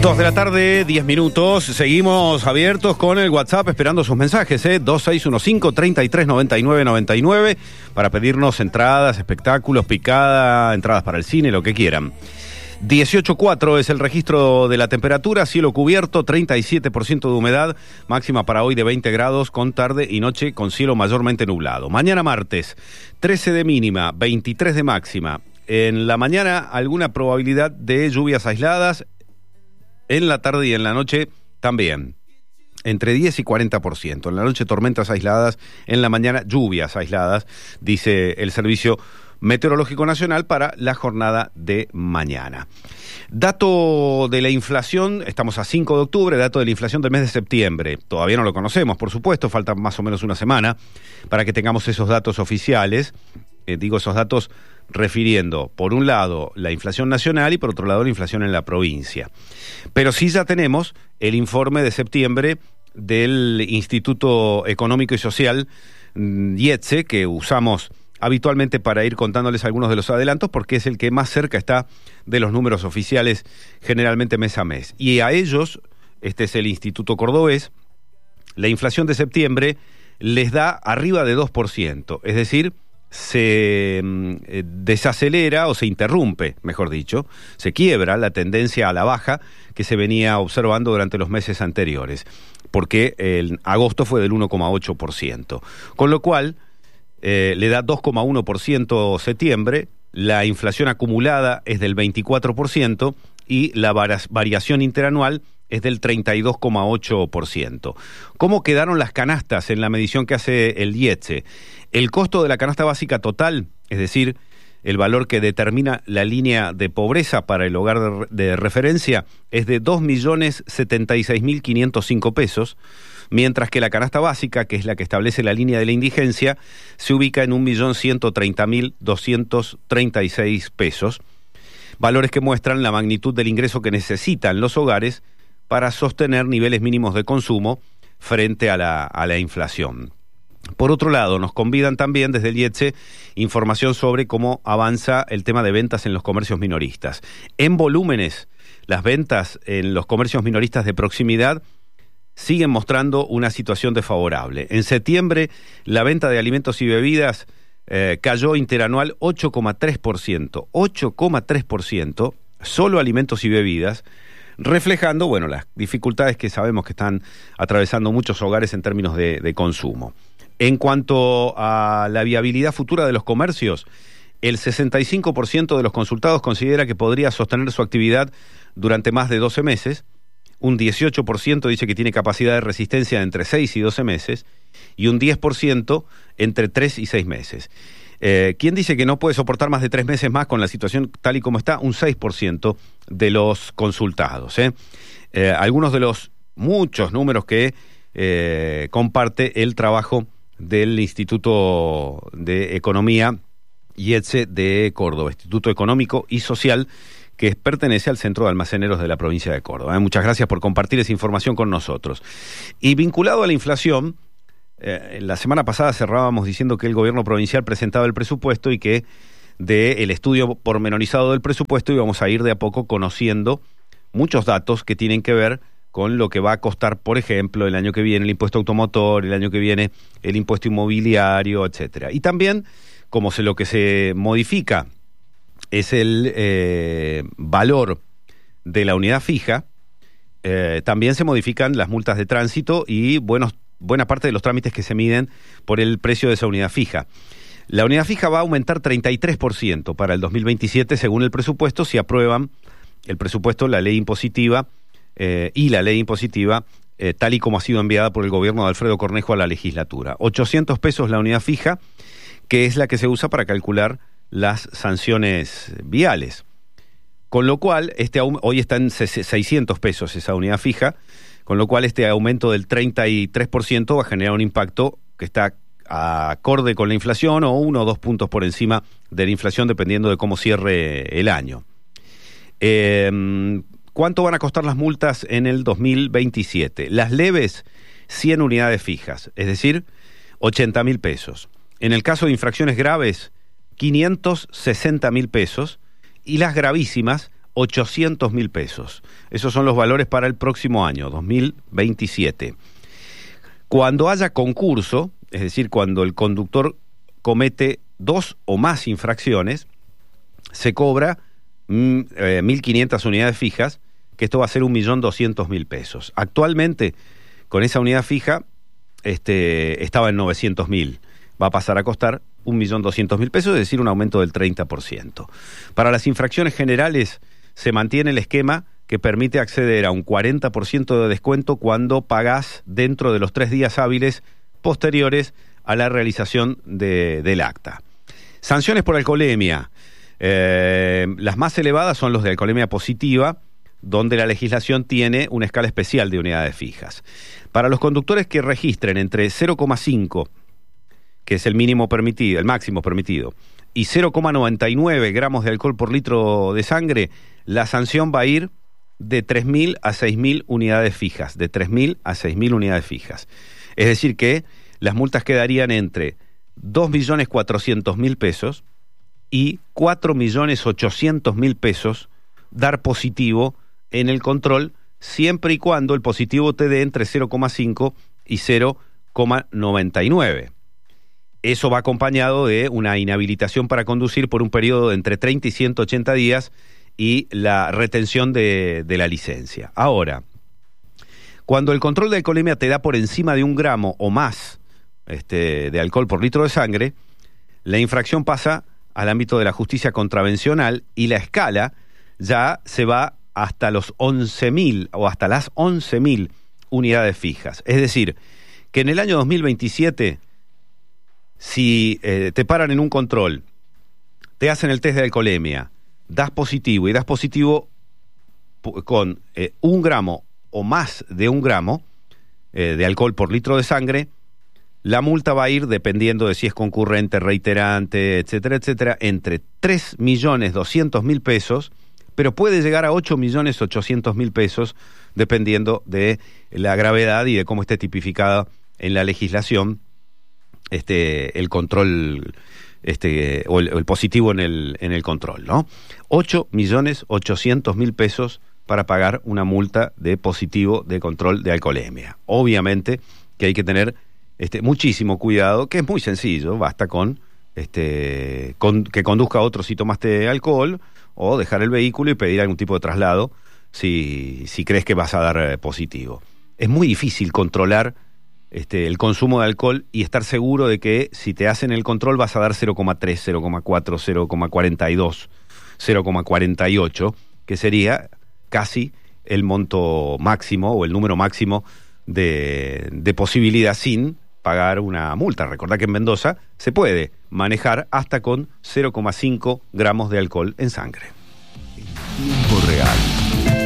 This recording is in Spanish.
2 de la tarde, 10 minutos. Seguimos abiertos con el WhatsApp esperando sus mensajes, 2615-339999 para pedirnos entradas, espectáculos, picada, entradas para el cine, lo que quieran. 18.4 es el registro de la temperatura, cielo cubierto, 37% de humedad, máxima para hoy de 20 grados con tarde y noche con cielo mayormente nublado. Mañana martes, 13 de mínima, 23 de máxima. En la mañana alguna probabilidad de lluvias aisladas, en la tarde y en la noche también, entre 10 y 40%. En la noche tormentas aisladas, en la mañana lluvias aisladas, dice el Servicio Meteorológico Nacional para la jornada de mañana. Dato de la inflación, estamos a 5 de octubre, dato de la inflación del mes de septiembre. Todavía no lo conocemos, por supuesto, falta más o menos una semana para que tengamos esos datos oficiales. Digo esos datos refiriendo, por un lado, la inflación nacional y por otro lado, la inflación en la provincia. Pero sí ya tenemos el informe de septiembre del Instituto Económico y Social, IETSE, que usamos habitualmente para ir contándoles algunos de los adelantos, porque es el que más cerca está de los números oficiales, generalmente mes a mes. Y a ellos, este es el Instituto Cordobés, la inflación de septiembre les da arriba de 2%, es decir, se desacelera o se interrumpe, mejor dicho, se quiebra la tendencia a la baja que se venía observando durante los meses anteriores, porque en agosto fue del 1,8%, con lo cual le da 2,1% septiembre, la inflación acumulada es del 24% y la variación interanual es del 32,8%. ¿Cómo quedaron las canastas en la medición que hace el IETSE? El costo de la canasta básica total, es decir, el valor que determina la línea de pobreza para el hogar de referencia, es de 2.076.505 pesos, mientras que la canasta básica, que es la que establece la línea de la indigencia, se ubica en 1.130.236 pesos, valores que muestran la magnitud del ingreso que necesitan los hogares para sostener niveles mínimos de consumo frente a la inflación. Por otro lado, nos convidan también desde el IETSE información sobre cómo avanza el tema de ventas en los comercios minoristas. En volúmenes, las ventas en los comercios minoristas de proximidad siguen mostrando una situación desfavorable. En septiembre, la venta de alimentos y bebidas cayó interanual 8,3%. 8,3%, solo alimentos y bebidas, reflejando, bueno, las dificultades que sabemos que están atravesando muchos hogares en términos de consumo. En cuanto a la viabilidad futura de los comercios, el 65% de los consultados considera que podría sostener su actividad durante más de 12 meses, un 18% dice que tiene capacidad de resistencia de entre 6 y 12 meses, y un 10% entre 3 y 6 meses. ¿Quién dice que no puede soportar más de 3 meses más con la situación tal y como está? Un 6% de los consultados. Algunos de los muchos números que comparte el trabajo del Instituto de Economía IETSE de Córdoba, Instituto Económico y Social, que pertenece al Centro de Almaceneros de la provincia de Córdoba. Muchas gracias por compartir esa información con nosotros. Y vinculado a la inflación, la semana pasada cerrábamos diciendo que el gobierno provincial presentaba el presupuesto y que del estudio pormenorizado del presupuesto íbamos a ir de a poco conociendo muchos datos que tienen que ver con lo que va a costar, por ejemplo, el año que viene el impuesto automotor, el año que viene el impuesto inmobiliario, etcétera. Y también, como lo que se modifica es el valor de la unidad fija, también se modifican las multas de tránsito y buena parte de los trámites que se miden por el precio de esa unidad fija. La unidad fija va a aumentar 33% para el 2027 según el presupuesto, si aprueban el presupuesto, la ley impositiva y la ley impositiva tal y como ha sido enviada por el gobierno de Alfredo Cornejo a la legislatura. 800 pesos la unidad fija, que es la que se usa para calcular las sanciones viales. Con lo cual, hoy está en 600 pesos esa unidad fija, con lo cual este aumento del 33% va a generar un impacto que está acorde con la inflación o 1 o 2 puntos por encima de la inflación, dependiendo de cómo cierre el año. ¿Cuánto van a costar las multas en el 2027? Las leves, 100 unidades fijas, es decir, 80.000 pesos. En el caso de infracciones graves, 560.000 pesos, y las gravísimas, 800.000 pesos. Esos son los valores para el próximo año, 2027. Cuando haya concurso, es decir, cuando el conductor comete 2 o más infracciones, se cobra 1.500 unidades fijas, que esto va a ser 1.200.000 pesos. Actualmente, con esa unidad fija, estaba en 900.000. Va a pasar a costar 1.200.000 pesos, es decir, un aumento del 30%. Para las infracciones generales, se mantiene el esquema que permite acceder a un 40% de descuento cuando pagás dentro de los 3 días hábiles posteriores a la realización del acta. Sanciones por alcoholemia. Las más elevadas son los de alcoholemia positiva, donde la legislación tiene una escala especial de unidades fijas. Para los conductores que registren entre 0,5, que es el mínimo permitido, el máximo permitido, y 0,99 gramos de alcohol por litro de sangre, la sanción va a ir de 3.000 a 6.000 unidades fijas, de 3.000 a 6.000 unidades fijas. Es decir que las multas quedarían entre 2.400.000 pesos y 4.800.000 pesos dar positivo en el control, siempre y cuando el positivo te dé entre 0,5 y 0,99. Eso va acompañado de una inhabilitación para conducir por un periodo de entre 30 y 180 días y la retención de la licencia. Ahora, cuando el control de alcoholemia te da por encima de 1 gramo o más de alcohol por litro de sangre, la infracción pasa al ámbito de la justicia contravencional y la escala ya se va hasta los 11.000 o hasta las 11.000 unidades fijas. Es decir, que en el año 2027, si te paran en un control, te hacen el test de alcoholemia, das positivo y das positivo con 1 gramo o más de 1 gramo de alcohol por litro de sangre, la multa va a ir, dependiendo de si es concurrente, reiterante, etcétera, etcétera, entre 3.200.000 pesos, pero puede llegar a 8.800.000 pesos, dependiendo de la gravedad y de cómo esté tipificada en la legislación el control, o el positivo en el control, ¿no? 8.800.000 pesos para pagar una multa de positivo de control de alcoholemia. Obviamente que hay que tener muchísimo cuidado, que es muy sencillo, basta con que conduzca otro si tomaste alcohol, o dejar el vehículo y pedir algún tipo de traslado si crees que vas a dar positivo. Es muy difícil controlar el consumo de alcohol y estar seguro de que si te hacen el control vas a dar 0,3, 0,4, 0,42, 0,48, que sería casi el monto máximo o el número máximo de posibilidad sin pagar una multa. Recordá que en Mendoza se puede manejar hasta con 0,5 gramos de alcohol en sangre. Tiempo real.